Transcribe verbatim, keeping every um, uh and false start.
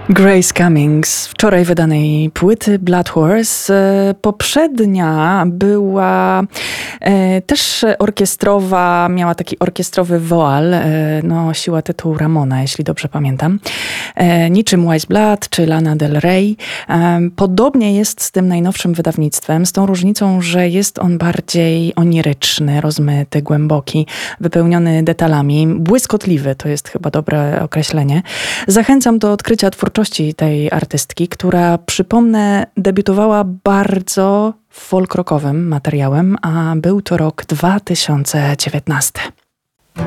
Grace Cummings, wczoraj wydanej płyty Blood Horse. Poprzednia była e, też orkiestrowa, miała taki orkiestrowy woal, e, nosiła tytuł Ramona, jeśli dobrze pamiętam. E, niczym Wise Blood czy Lana Del Rey. E, podobnie jest z tym najnowszym wydawnictwem, z tą różnicą, że jest on bardziej oniryczny, rozmyty, głęboki, wypełniony detalami, błyskotliwy, to jest chyba dobre określenie. Zachęcam do odkrycia twórczości tej artystki, która, przypomnę, debiutowała bardzo folk rockowym materiałem, a był to rok dwa tysiące dziewiętnasty.